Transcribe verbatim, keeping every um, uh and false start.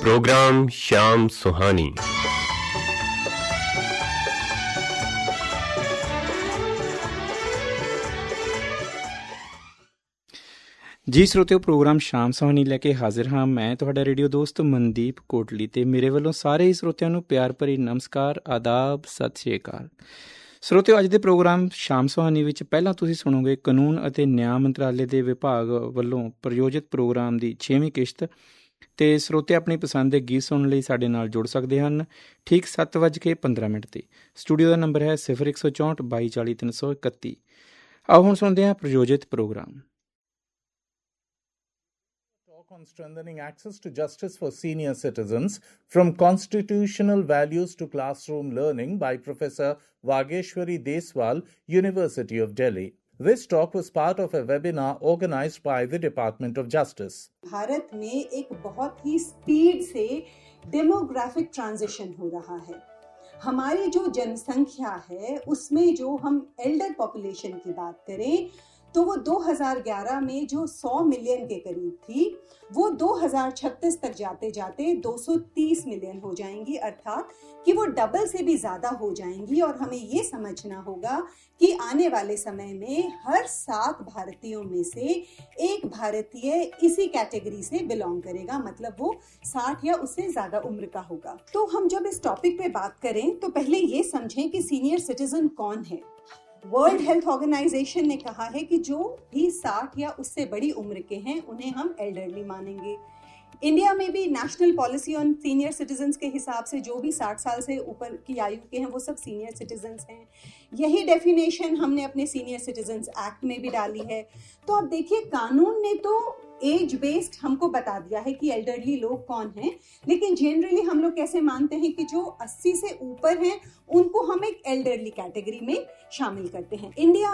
Programme शाम सुहानी। जी श्रोतियो, programme शाम सुहानी लैके हाजिर हाँ मैं तुहाडा रेडियो दोस्त मनदीप कोटली ते मेरे वालों सारे ही श्रोतिਆਂ ਨੂੰ ਪਿਆਰ ਭਰੀ ਨਮਸਕਾਰ, ਆਦਾਬ, ਸਤਿ ਸ਼੍ਰੀ ਅਕਾਲ। श्रोतियो, ਅੱਜ ਦੇ ਪ੍ਰੋਗਰਾਮ ਸ਼ਾਮ ਸੁਹਾਨੀ ਵਿੱਚ ਪਹਿਲਾਂ ਤੁਸੀਂ ਸੁਣੋਗੇ ਕਾਨੂੰਨ ਅਤੇ ਨਿਆਂ ਮੰਤਰਾਲੇ ਦੇ ਵਿਭਾਗ ਵੱਲੋਂ ਪ੍ਰਯੋਜਿਤ ਪ੍ਰੋਗਰਾਮ ਦੀ ਛੇਵੀਂ ਕਿਸ਼ਤ ਤੇ ਸਰੋਤੇ ਆਪਣੀ ਪਸੰਦ ਦੇ ਗੀਤ ਸੁਣਨ ਲਈ ਸਾਡੇ ਨਾਲ ਜੁੜ ਸਕਦੇ ਹਨ ਠੀਕ ਸੱਤ ਵੱਜ ਕੇ ਪੰਦਰਾਂ ਮਿੰਟ ਤੇ। ਸਟੂਡੀਓ ਦਾ ਨੰਬਰ ਹੈ ਸਿਫਰ ਇੱਕ ਸੌ ਚੌਂਹਠ ਬਾਈ ਚਾਲੀ ਤਿੰਨ ਸੌ ਇਕੱਤੀ। ਆਓ ਹੁਣ ਸੁਣਦੇ ਹਾਂ ਪ੍ਰਯੋਜਿਤ programme. On strengthening access to justice for senior citizens, from constitutional values to classroom learning, by Professor Vageshwari Deswal, University of Delhi. This talk was part of a webinar organized by the Department of Justice. Bharat में एक बहुत ही speed से demographic transition हो रहा है। हमारी जो जनसंख्या है उसमें जो हम एल्डर पॉपुलेशन की बात करें तो वो दो हज़ार ग्यारह में जो सौ मिलियन के करीब थी वो दो हज़ार छत्तीस तक जाते जाते दो सौ तीस मिलियन हो जाएंगी, अर्थात कि वो डबल से भी ज्यादा हो जाएंगी। और हमें ये समझना होगा कि आने वाले समय में हर सात भारतीयों में से एक भारतीय इसी कैटेगरी से बिलोंग करेगा, मतलब वो साठ या उससे ज्यादा उम्र का होगा। तो हम जब इस टॉपिक पे बात करें तो पहले ये समझें कि सीनियर सिटीजन कौन है। वर्ल्ड हेल्थ ऑर्गेनाइजेशन ने कहा है कि जो भी साठ या उससे बड़ी उम्र के हैं उन्हें हम एल्डरली मानेंगे। इंडिया में भी national policy on senior citizens के हिसाब से जो भी साठ साल से ऊपर की आयु के हैं वो सब सीनियर सिटीजन्स हैं। यही डेफिनेशन हमने अपने सीनियर सिटीजन्स एक्ट में भी डाली है। तो अब देखिए, कानून ने तो एज बेस्ड हमको बता दिया है कि एल्डरली लोग कौन हैं, लेकिन जनरली हम लोग कैसे मानते हैं कि जो अस्सी से ऊपर हैं उनको हम एक एल्डरली कैटेगरी में शामिल करते हैं। इंडिया